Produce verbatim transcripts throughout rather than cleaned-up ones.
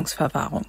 Zwangsverwahrung.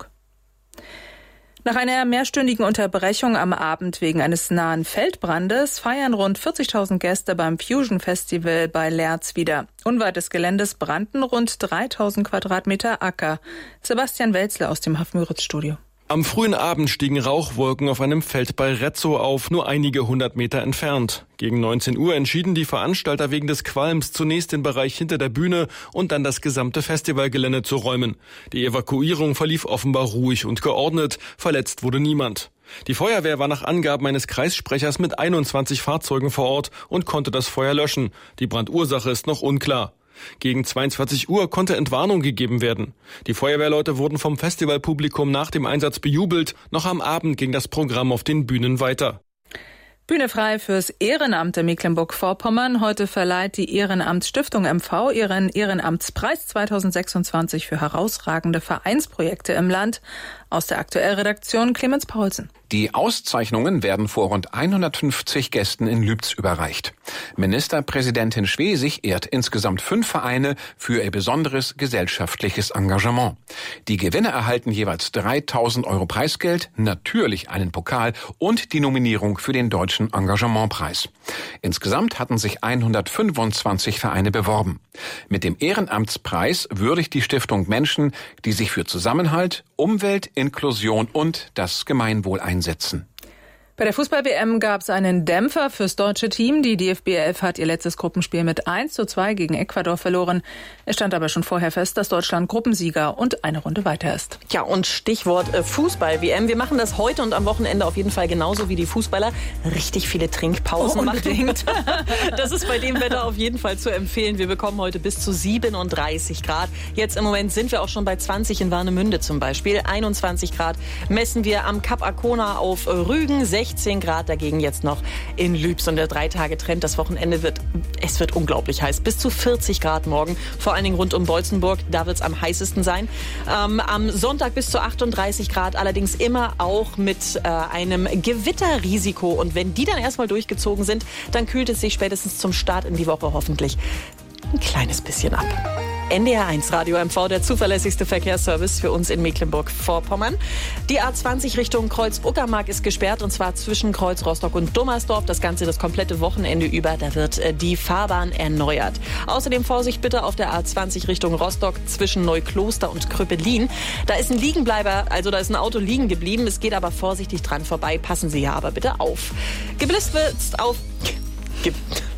Nach einer mehrstündigen Unterbrechung am Abend wegen eines nahen Feldbrandes feiern rund vierzigtausend Gäste beim Fusion Festival bei Lerz wieder. Unweit des Geländes brannten rund dreitausend Quadratmeter Acker. Sebastian Welzle aus dem Hafenmüritz-Studio. Am frühen Abend stiegen Rauchwolken auf einem Feld bei Rezzo auf, nur einige hundert Meter entfernt. Gegen neunzehn Uhr entschieden die Veranstalter wegen des Qualms zunächst den Bereich hinter der Bühne und dann das gesamte Festivalgelände zu räumen. Die Evakuierung verlief offenbar ruhig und geordnet, verletzt wurde niemand. Die Feuerwehr war nach Angaben eines Kreissprechers mit einundzwanzig Fahrzeugen vor Ort und konnte das Feuer löschen. Die Brandursache ist noch unklar. Gegen zweiundzwanzig Uhr konnte Entwarnung gegeben werden. Die Feuerwehrleute wurden vom Festivalpublikum nach dem Einsatz bejubelt. Noch am Abend ging das Programm auf den Bühnen weiter. Bühne frei fürs Ehrenamt in Mecklenburg-Vorpommern. Heute verleiht die Ehrenamtsstiftung M V ihren Ehrenamtspreis zweitausendsechsundzwanzig für herausragende Vereinsprojekte im Land. Aus der Aktuellredaktion Clemens Paulsen. Die Auszeichnungen werden vor rund hundertfünfzig Gästen in Lübz überreicht. Ministerpräsidentin Schwesig ehrt insgesamt fünf Vereine für ihr besonderes gesellschaftliches Engagement. Die Gewinner erhalten jeweils dreitausend Euro Preisgeld, natürlich einen Pokal und die Nominierung für den Deutschen Engagementpreis. Insgesamt hatten sich hundertfünfundzwanzig Vereine beworben. Mit dem Ehrenamtspreis würdigt die Stiftung Menschen, die sich für Zusammenhalt, Umwelt, Inklusion und das Gemeinwohl einsetzen. Bei der Fußball-W M gab es einen Dämpfer fürs deutsche Team. Die D F B elf hat ihr letztes Gruppenspiel mit eins zu zwei gegen Ecuador verloren. Es stand aber schon vorher fest, dass Deutschland Gruppensieger und eine Runde weiter ist. Ja, und Stichwort äh, Fußball-W M. Wir machen das heute und am Wochenende auf jeden Fall genauso wie die Fußballer. Richtig viele Trinkpausen machen. Unbedingt. Das ist bei dem Wetter auf jeden Fall zu empfehlen. Wir bekommen heute bis zu siebenunddreißig Grad. Jetzt im Moment sind wir auch schon bei zwanzig in Warnemünde zum Beispiel. einundzwanzig Grad messen wir am Kap Arkona auf Rügen. sechzehn Grad dagegen jetzt noch in Lübz. Und der Drei-Tage-Trend, das Wochenende wird, es wird unglaublich heiß. Bis zu vierzig Grad morgen, vor allen Dingen rund um Bolzenburg, da wird es am heißesten sein. Ähm, am Sonntag bis zu achtunddreißig Grad, allerdings immer auch mit äh, einem Gewitterrisiko. Und wenn die dann erstmal durchgezogen sind, dann kühlt es sich spätestens zum Start in die Woche hoffentlich ein kleines bisschen ab. N D R eins Radio M V, der zuverlässigste Verkehrsservice für uns in Mecklenburg-Vorpommern. Die A zwanzig Richtung Kreuz-Uckermark ist gesperrt, und zwar zwischen Kreuz Rostock und Dummersdorf. Das Ganze das komplette Wochenende über. Da wird die Fahrbahn erneuert. Außerdem Vorsicht bitte auf der A zwanzig Richtung Rostock zwischen Neukloster und Kröpelin. Da ist ein Liegenbleiber, also da ist ein Auto liegen geblieben. Es geht aber vorsichtig dran vorbei. Passen Sie ja aber bitte auf. Geblitzt wird's auf... Ge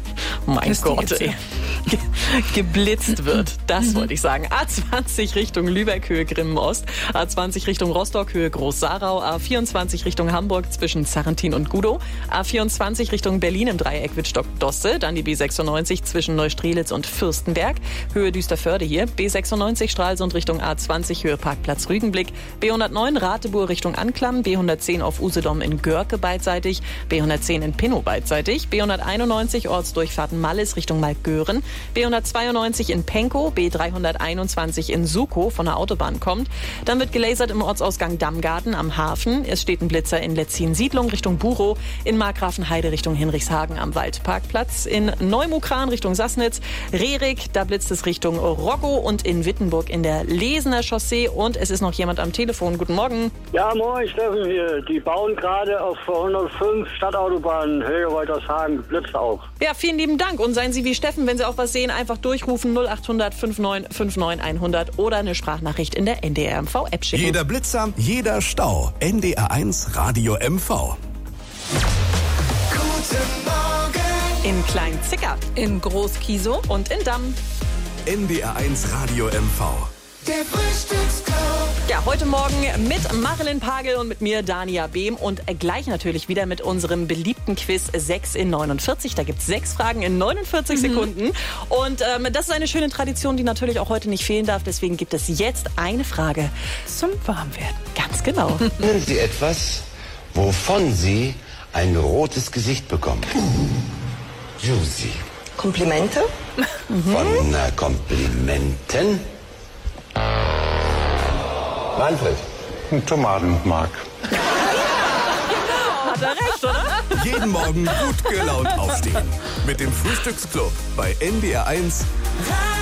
mein Gott, ey. Ge geblitzt wird, das mhm. wollte ich sagen. A zwanzig Richtung Lübeck, Höhe Grimmen-Ost. A zwanzig Richtung Rostock, Höhe Groß-Sarau. A vierundzwanzig Richtung Hamburg zwischen Sarrentin und Gudow. A vierundzwanzig Richtung Berlin im Dreieck Wittstock-Dosse. Dann die B sechsundneunzig zwischen Neustrelitz und Fürstenberg. Höhe Düsterförde hier. B sechsundneunzig Stralsund Richtung A zwanzig, Höhe Parkplatz Rügenblick. B hundertneun Rateburg Richtung Anklam. B hundertzehn auf Usedom in Görke beidseitig. B hundertzehn in Pinnow beidseitig. B hunderteinundneunzig Ortsdurchfahrten Mallis Richtung Malgören. B hundertzweiundneunzig in Penkow, B dreihunderteinundzwanzig in Sukow von der Autobahn kommt. Dann wird gelasert im Ortsausgang Dammgarten am Hafen. Es steht ein Blitzer in Letzin-Siedlung Richtung Buchow, in Markgrafenheide Richtung Hinrichshagen am Waldparkplatz, in Neumukran Richtung Sassnitz, Rerik, da blitzt es Richtung Roggow und in Wittenburg in der Lesener Chaussee. Und es ist noch jemand am Telefon. Guten Morgen. Ja, moin, Steffen hier. Die bauen gerade auf hundertfünf Stadtautobahn Höhe-Reutershagen, blitzt auch. Ja, vielen lieben Dank. Und seien Sie wie Steffen, wenn Sie auch was sehen, einfach durchrufen null acht hundert fünfundneunzig neunundfünfzig hundert oder eine Sprachnachricht in der N D R M V-App schicken. Jeder Blitzer, jeder Stau. N D R eins Radio M V. Guten Morgen. In Klein-Zicker, in Groß-Kiesow und in Damm. N D R eins Radio M V. Der Frühstücksclub. Ja, heute Morgen mit Marilyn Pagel und mit mir, Dania Behm. Und gleich natürlich wieder mit unserem beliebten Quiz sechs in neunundvierzig. Da gibt es sechs Fragen in neunundvierzig mhm. Sekunden. Und ähm, das ist eine schöne Tradition, die natürlich auch heute nicht fehlen darf. Deswegen gibt es jetzt eine Frage zum Warmwerden. Ganz genau. Nennen Sie etwas, wovon Sie ein rotes Gesicht bekommen. Juicy. Komplimente? Von äh, Komplimenten? Manfred. Ein Tomatenmark. Hat er recht, oder? Jeden Morgen gut gelaunt aufstehen. Mit dem Frühstücksclub bei N D R eins.